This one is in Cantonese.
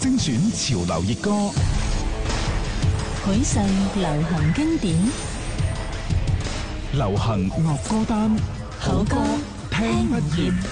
精選潮流熱歌， 許世流行經典， 流行樂歌單， 好歌聽不厭。